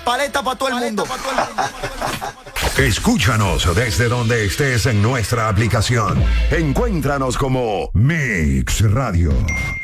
paleta para todo el mundo. Escúchanos desde donde estés en nuestra aplicación. Encuéntranos como Mix Radio.